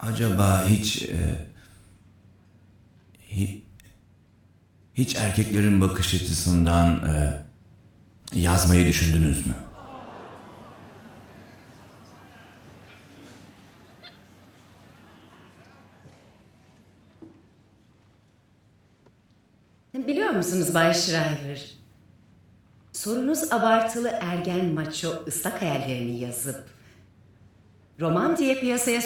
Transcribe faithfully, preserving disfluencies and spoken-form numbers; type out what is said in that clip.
Acaba hiç... e, hi- hiç erkeklerin bakış açısından e, yazmayı düşündünüz mü? Biliyor musunuz Bay Shriver? Sorunuz abartılı ergen maço ıslak hayallerini yazıp roman diye piyasaya